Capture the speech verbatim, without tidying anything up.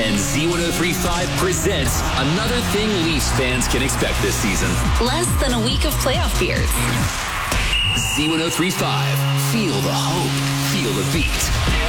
And Z one oh three point five presents another thing Leafs fans can expect this season. Less than a week of playoff beers. Z one oh three point five. Feel the hope. Feel the beat.